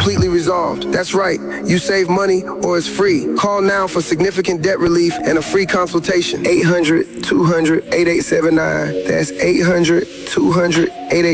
completely resolved. That's right, you save money or it's free. Call now for significant debt relief and a free consultation. 800-200-8879. That's 800-200-8879.